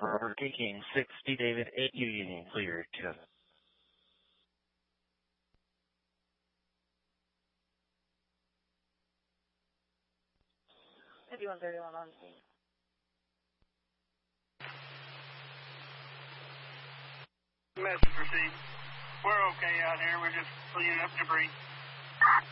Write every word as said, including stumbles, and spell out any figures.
for taking sixty David eight Union clear to fifty-one thirty-one on scene. Message received. We're okay out here. We're just cleaning up debris.